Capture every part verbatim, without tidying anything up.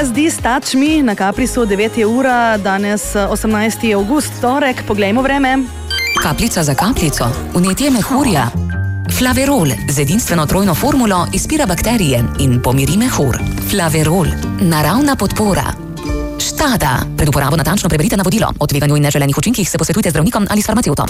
As This Touch Me na Caprisu, devet je ura, danes osemnajsti avgust, torek, poglejmo vreme. Kapljica za kapljico, vnetje mehurja. Flaverol z edinstveno trojno formulo izpira bakterije in pomiri mehur. Flaverol, naravna podpora. Štada, pred uporabo natančno preberite navodilo. O tveganju in neželenih učinkih se posvetujte z zdravnikom ali s farmacevtom.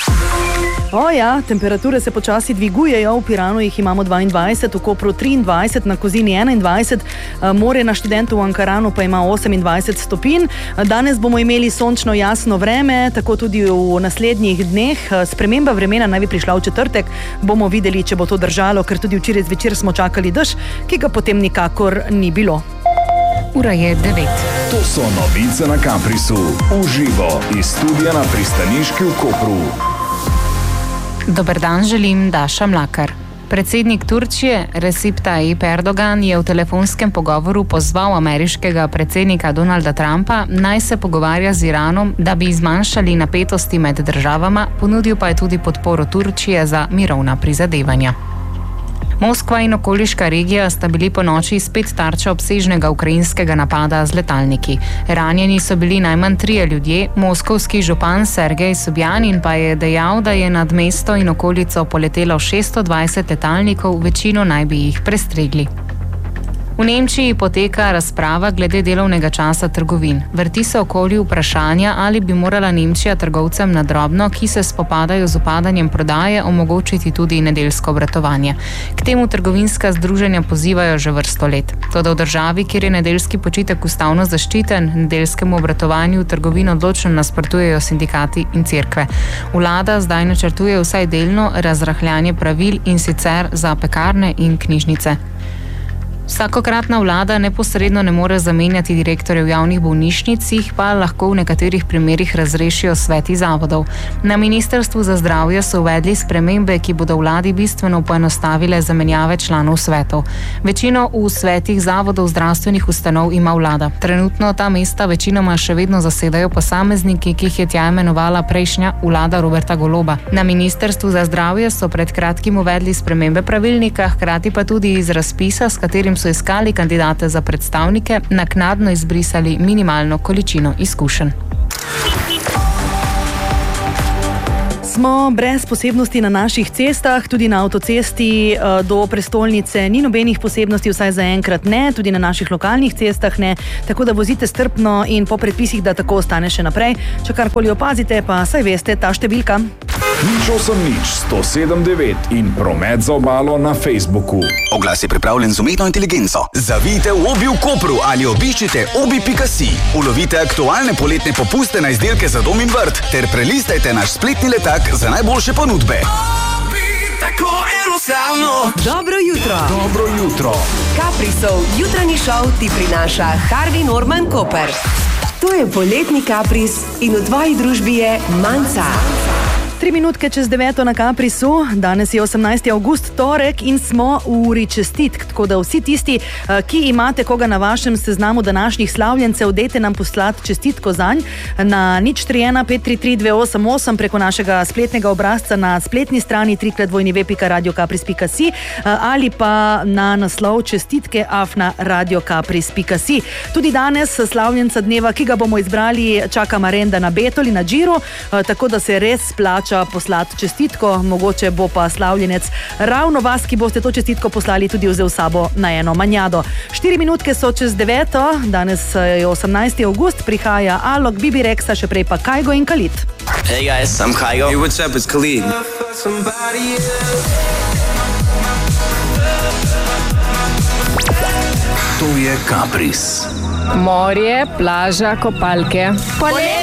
O ja, temperature se počasi dvigujejo, v Piranu jih imamo dvaindvajset, v Kopru triindvajset, na Kozini enaindvajset, more na Študentu v Ankaranu pa ima osemindvajset stopinj. Danes bomo imeli sončno jasno vreme, tako tudi v naslednjih dneh. Sprememba vremena naj bi prišla v četrtek, bomo videli, če bo to držalo, ker tudi včeraj zvečer smo čakali dež, ki ga potem nikakor ni bilo. Ura je devet. To so novice na Caprisu, uživo iz studia na Pristaniški v Kopru. Dober dan želim, Daša Mlakar. Predsednik Turčije Recep Tayyip Erdogan je v telefonskem pogovoru pozval ameriškega predsednika Donalda Trumpa, naj se pogovarja z Iranom, da bi zmanjšali napetosti med državama, ponudil pa je tudi podporo Turčije za mirovna prizadevanja. Moskva in okoliška regija sta bili po noči spet tarča obsežnega ukrajinskega napada z letalniki. Ranjeni so bili najmanj trije ljudje, moskovski župan Sergej Sobjanin pa je dejal, da je nad mesto in okolico poletelo šeststo dvajset letalnikov, večino naj bi jih prestregli. V Nemčiji poteka razprava glede delovnega časa trgovin. Vrti se okoli vprašanja, ali bi morala Nemčija trgovcem na drobno, ki se spopadajo z upadanjem prodaje, omogočiti tudi nedeljsko obratovanje. K temu trgovinska združenja pozivajo že vrsto let. Toda v državi, kjer je nedeljski počitek ustavno zaščiten, nedeljskemu obratovanju v trgovin odločno nasprotujejo sindikati in cerkve. Vlada zdaj načrtuje vsaj delno razrahljanje pravil, in sicer za pekarne in knjižnice. Vsakokratna vlada neposredno ne more zamenjati direktorjev javnih bolnišnic, jih pa lahko v nekaterih primerih razrešijo sveti zavodov. Na Ministrstvu za zdravje so uvedli spremembe, ki bodo vladi bistveno poenostavile zamenjave članov svetov. Večino v svetih zavodov zdravstvenih ustanov ima vlada. Trenutno ta mesta večinoma še vedno zasedajo posamezniki, ki jih je tja imenovala prejšnja vlada Roberta Goloba. Na Ministrstvu za zdravje so pred kratkim uvedli spremembe pravilnika, hkrati pa tudi iz razpisa, s katerim so iskali kandidate za predstavnike, naknadno izbrisali minimalno količino izkušenj. Smo brez posebnosti na naših cestah, tudi na avtocesti do prestolnice ni nobenih posebnosti, vsaj zaenkrat ne, tudi na naših lokalnih cestah ne, tako da vozite strpno in po predpisih, da tako ostane še naprej. Če karkoli opazite, pa saj veste, ta številka. Nič osem nič, sto sedem devet in promet za obalo na Facebooku. Oglas je pripravljen z umetno inteligenco. Zavijte v Obi v Kopru ali obiščite obi pika si. Ulovite aktualne poletne popuste na izdelke za dom in vrt ter prelistajte naš spletni letak za najboljše ponudbe. Obi, tako enostavno. Dobro jutro. Dobro jutro. Caprisov jutranji šov ti prinaša Harvey Norman Koper. To je poletni Capris in v tvoji družbi je Manca. Tri minutke čez deveto na Caprisu, danes je osemnajsti avgust, torek in smo v uri čestitk, tako da vsi tisti, ki imate koga na vašem seznamu današnjih slavljencev, dejte nam poslati čestitko zanj na nič tri ena pet tri tri dve osem osem preko našega spletnega obrazca na spletni strani trikrat dvojni ve pika radio capris pika si ali pa na naslov čestitke afna radio capris pika si. Tudi danes slavljenca dneva, ki ga bomo izbrali, čaka Marenda na Betoli na Džiru, tako da se res splača poslati čestitko, mogoče bo pa slavljenec ravno vas, ki boste to čestitko poslali, tudi vzel sabo na eno manjado. Štiri minutke so čez deveto, danes je osemnajsti avgust, prihaja Alok, Bibi Rexa, še prej pa Kaigo in Khalid. Hey guys, I'm Kaigo. Hey, what's up, it's Khalid. To je Capris. Morje, plaža, kopalke. Poletje!